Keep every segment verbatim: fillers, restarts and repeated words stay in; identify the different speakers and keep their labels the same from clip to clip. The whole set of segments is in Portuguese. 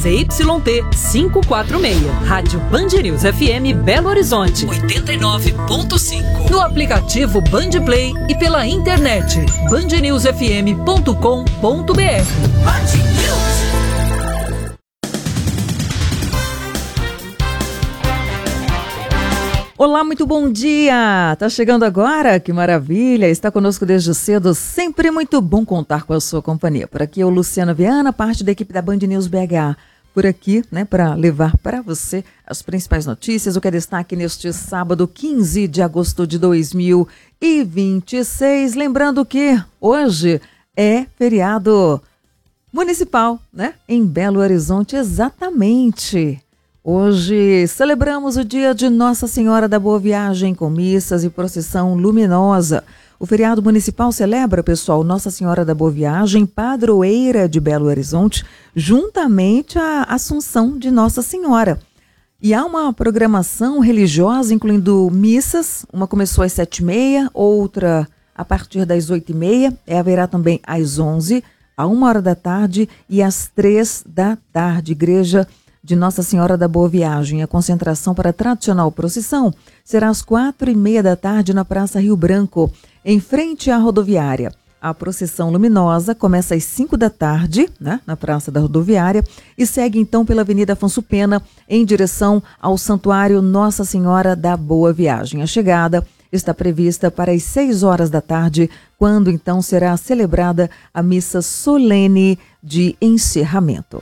Speaker 1: Z Y T quinhentos e quarenta e seis. Rádio Band News F M Belo Horizonte, oitenta e nove ponto cinco. No aplicativo Band Play e pela internet band news f m ponto com ponto b r.
Speaker 2: Olá, muito bom dia! Tá chegando agora? Que maravilha! Está conosco desde cedo, sempre muito bom contar com a sua companhia. Por aqui é o Luciano Viana, parte da equipe da Band News B H. Por aqui, né, para levar para você as principais notícias, o que é destaque neste sábado, quinze de agosto de dois mil e vinte e seis. Lembrando que hoje é feriado municipal, né, em Belo Horizonte, exatamente. Hoje celebramos o dia de Nossa Senhora da Boa Viagem com missas e procissão luminosa. O feriado municipal celebra, pessoal, Nossa Senhora da Boa Viagem, padroeira de Belo Horizonte, juntamente à Assunção de Nossa Senhora. E há uma programação religiosa, incluindo missas. Uma começou às sete e meia, outra a partir das oito e meia. E haverá também às onze, à uma hora da tarde e às três da tarde. Igreja de Nossa Senhora da Boa Viagem. A concentração para a tradicional procissão será às quatro e meia da tarde na Praça Rio Branco, em frente à rodoviária. A procissão luminosa começa às cinco da tarde, né, na Praça da Rodoviária, e segue então pela Avenida Afonso Pena, em direção ao Santuário Nossa Senhora da Boa Viagem. A chegada está prevista para as seis horas da tarde, quando então será celebrada a missa solene de encerramento.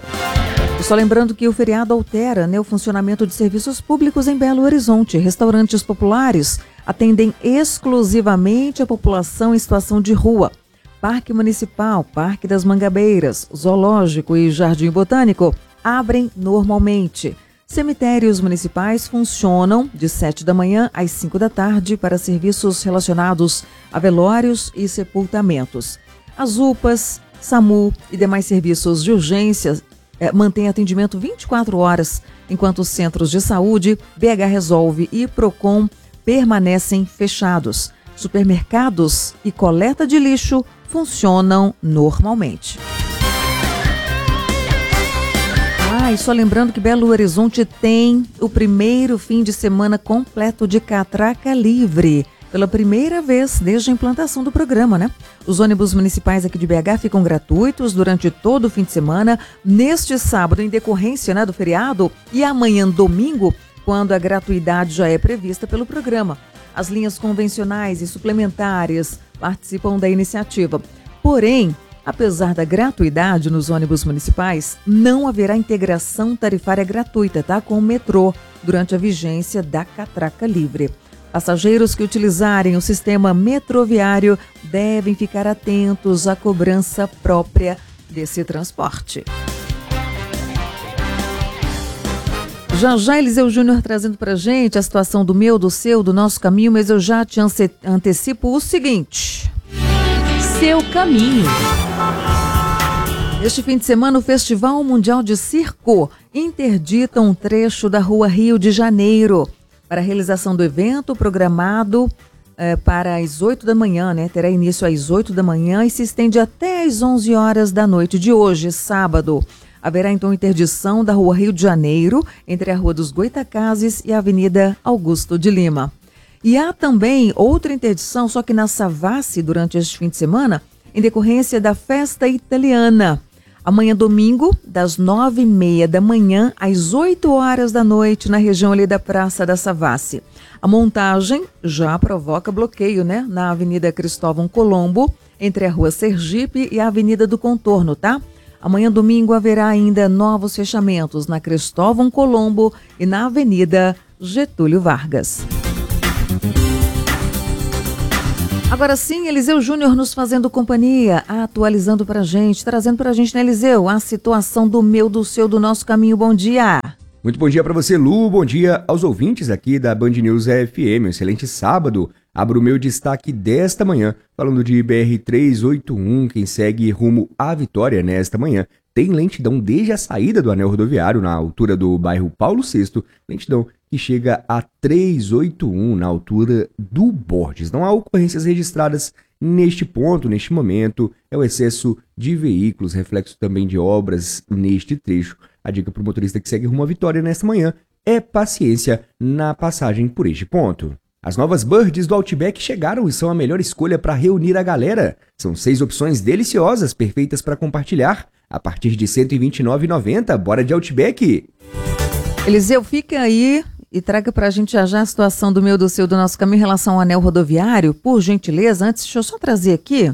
Speaker 2: Só lembrando que o feriado altera, né, o funcionamento de serviços públicos em Belo Horizonte. Restaurantes populares atendem exclusivamente a população em situação de rua. Parque Municipal, Parque das Mangabeiras, Zoológico e Jardim Botânico abrem normalmente. Cemitérios municipais funcionam de sete da manhã às cinco da tarde para serviços relacionados a velórios e sepultamentos. As U P As, SAMU e demais serviços de urgência É, mantém atendimento vinte e quatro horas, enquanto os centros de saúde, B H Resolve e Procon permanecem fechados. Supermercados e coleta de lixo funcionam normalmente. Ah, e só lembrando que Belo Horizonte tem o primeiro fim de semana completo de catraca livre. Pela primeira vez desde a implantação do programa, né? Os ônibus municipais aqui de B H ficam gratuitos durante todo o fim de semana, neste sábado, em decorrência, né, do feriado, e amanhã, domingo, quando a gratuidade já é prevista pelo programa. As linhas convencionais e suplementares participam da iniciativa. Porém, apesar da gratuidade nos ônibus municipais, não haverá integração tarifária gratuita, tá, com o metrô durante a vigência da catraca livre. Passageiros que utilizarem o sistema metroviário devem ficar atentos à cobrança própria desse transporte. Já já Eliseu Júnior trazendo pra gente a situação do meu, do seu, do nosso caminho, mas eu já te ante- antecipo o seguinte.
Speaker 1: Seu caminho.
Speaker 2: Este fim de semana, o Festival Mundial de Circo interdita um trecho da Rua Rio de Janeiro. Para a realização do evento, programado eh, para as oito da manhã, né? Terá início às oito da manhã e se estende até às onze horas da noite de hoje, sábado. Haverá então interdição da Rua Rio de Janeiro, entre a Rua dos Goitacazes e a Avenida Augusto de Lima. E há também outra interdição, só que na Savassi, durante este fim de semana, em decorrência da festa italiana. Amanhã, domingo, das nove e meia da manhã às oito horas da noite, na região ali da Praça da Savassi. A montagem já provoca bloqueio, né? Na Avenida Cristóvão Colombo, entre a Rua Sergipe e a Avenida do Contorno, tá? Amanhã, domingo, haverá ainda novos fechamentos na Cristóvão Colombo e na Avenida Getúlio Vargas. Agora sim, Eliseu Júnior nos fazendo companhia, atualizando pra gente, trazendo pra gente, né, Eliseu, a situação do meu, do seu, do nosso caminho. Bom dia!
Speaker 3: Muito bom dia para você, Lu. Bom dia aos ouvintes aqui da Band News F M. Um excelente sábado. Abro o meu destaque desta manhã, falando de B R trezentos e oitenta e um, quem segue rumo à Vitória nesta manhã. Tem lentidão desde a saída do anel rodoviário, na altura do bairro Paulo sexto, lentidão que chega a trezentos e oitenta e um, na altura do Borges. Não há ocorrências registradas neste ponto, neste momento. É o excesso de veículos, reflexo também de obras neste trecho. A dica para o motorista que segue rumo à vitória nesta manhã é paciência na passagem por este ponto. As novas Birds do Outback chegaram e são a melhor escolha para reunir a galera. São seis opções deliciosas, perfeitas para compartilhar. A partir de cento e vinte e nove reais e noventa centavos, bora de Outback!
Speaker 2: Eliseu, fica aí e traga pra gente já já a situação do meu, do seu, do nosso caminho em relação ao anel rodoviário, por gentileza. Antes, deixa eu só trazer aqui.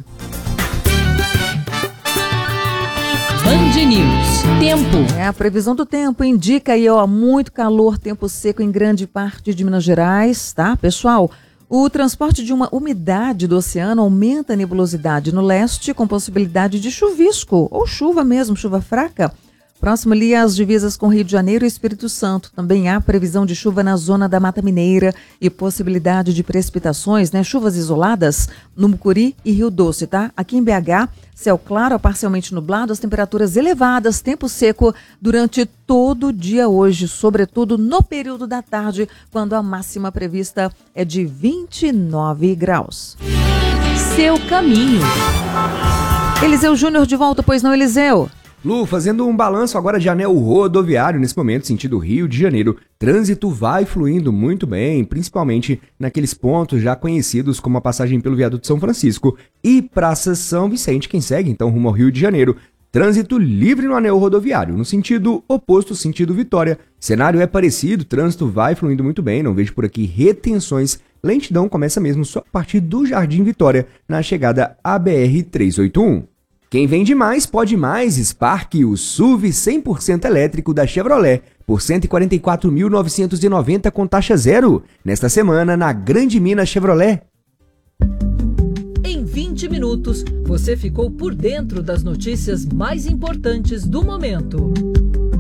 Speaker 1: Band News. Tempo.
Speaker 2: É, a previsão do tempo indica aí, ó, muito calor, tempo seco em grande parte de Minas Gerais, tá, pessoal? O transporte de uma umidade do oceano aumenta a nebulosidade no leste, com possibilidade de chuvisco, ou chuva mesmo, chuva fraca. Próximo ali às divisas com Rio de Janeiro e Espírito Santo. Também há previsão de chuva na zona da Mata Mineira e possibilidade de precipitações, né? Chuvas isoladas no Mucuri e Rio Doce, tá? Aqui em B H, céu claro a parcialmente nublado, as temperaturas elevadas, tempo seco durante todo o dia hoje, sobretudo no período da tarde, quando a máxima prevista é de vinte e nove graus.
Speaker 1: Seu caminho.
Speaker 2: Eliseu Júnior de volta, pois não, Eliseu?
Speaker 3: Lu, fazendo um balanço agora de anel rodoviário nesse momento, sentido Rio de Janeiro, trânsito vai fluindo muito bem, principalmente naqueles pontos já conhecidos como a passagem pelo viaduto São Francisco e Praça São Vicente, quem segue então rumo ao Rio de Janeiro. Trânsito livre no anel rodoviário, no sentido oposto, sentido Vitória. Cenário é parecido, trânsito vai fluindo muito bem, não vejo por aqui retenções. Lentidão começa mesmo só a partir do Jardim Vitória, na chegada à B R trezentos e oitenta e um. Quem vende mais pode mais. Spark, o S U V cem por cento elétrico da Chevrolet, por cento e quarenta e quatro mil novecentos e noventa reais com taxa zero, nesta semana na Grande Minas Chevrolet.
Speaker 1: Em vinte minutos, você ficou por dentro das notícias mais importantes do momento.